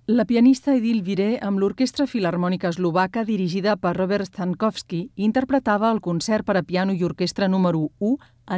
La pianista Edil Viré, amb l'Orquestra Filharmònica Eslovaca dirigida per Robert Stankowski, interpretava el concert per a piano i orquestra número 1